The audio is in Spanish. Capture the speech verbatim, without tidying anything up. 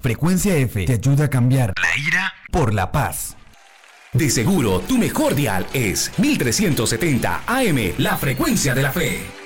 Frecuencia F te ayuda a cambiar la ira por la paz. De seguro, tu mejor dial es mil trescientos setenta A M, la frecuencia de la fe.